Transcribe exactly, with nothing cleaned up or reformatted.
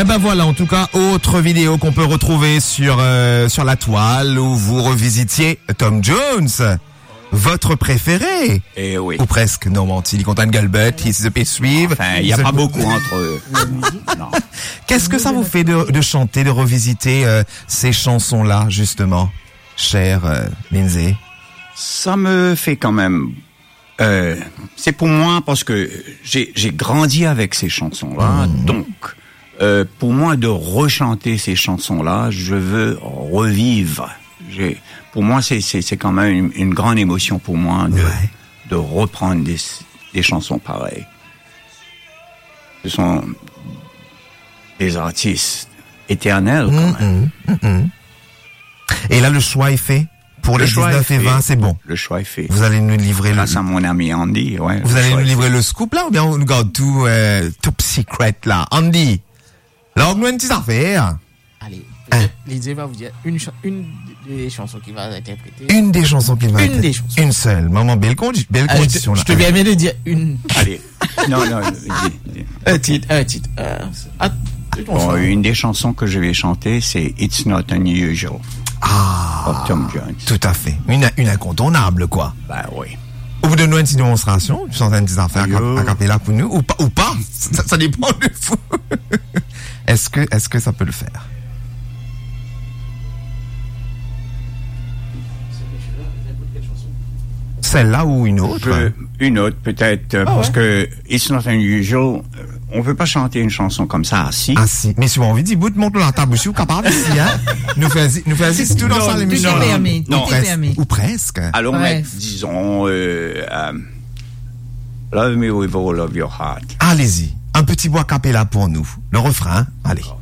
Eh ben voilà, en tout cas, autre vidéo qu'on peut retrouver sur euh, sur la toile où vous revisitiez Tom Jones, votre préféré. Eh oui. Ou presque, non, menti, il content Galbert, he's the best suivre. Enfin, il n'y a pas beaucoup entre eux. Non. Qu'est-ce que ça vous fait de, de chanter, de revisiter euh, ces chansons-là, justement, cher euh, Lindsay? Ça me fait quand même... Euh, c'est pour moi parce que j'ai, j'ai grandi avec ces chansons-là, mmh. donc... Euh, pour moi, de rechanter ces chansons-là, je veux revivre. J'ai, pour moi, c'est, c'est, c'est quand même une, une grande émotion pour moi de, ouais. de reprendre des, des chansons pareilles. Ce sont des artistes éternels, quand même. Mmh, mmh, mmh. Et là, le choix est fait. Pour le les dix-neuf et vingt, c'est bon. Le choix est fait. Vous allez nous livrer Grâce le... à mon ami Andy, ouais. Vous allez nous livrer le scoop, là, ou bien on nous garde tout, euh, top secret, là. Andy. Alors, nous, une petite affaire. Allez, hein? Lindsay va vous dire une, ch- une des chansons qu'il va interpréter. Une des chansons qu'il va Une interpréter. des chansons. Une seule. Maman, belle, condi- belle Allez, condition, je là. te, je te viens de dire une. Allez. Non, non, dis, dis. Un titre, un titre. Euh, ah, bon, une des chansons que je vais chanter, c'est It's Not Unusual. Ah. Of Tom Jones. Tout à fait. Une, une incontournable, quoi. Ben oui. Vous donnez une petite démonstration, tu chantes une petite affaire à, à capella pour nous, ou pas, ou pas. Ça, ça dépend de vous. Est-ce que, est-ce que ça peut le faire? Celle-là ou une autre? Je, une autre, peut-être, ah, parce ouais. que It's Not Unusual, on peut pas chanter une chanson comme ça assis. Assis. Mais si vous avez envie de dire, bout, monte la table, je suis capable ici, hein. Nous faisons, nous faisons tout dans ça, l'émission. Tout est permis. Ou presque. Ou presque. Alors, ouais. mais, disons, euh, euh, Love Me With All of Your Heart. Allez-y. Un petit bois capella pour nous. Le refrain. Allez.